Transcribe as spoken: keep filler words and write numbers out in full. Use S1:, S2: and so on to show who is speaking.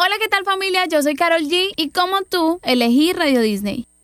S1: Hola, ¿qué tal familia? Yo soy Karol G y como tú elegí Radio Disney.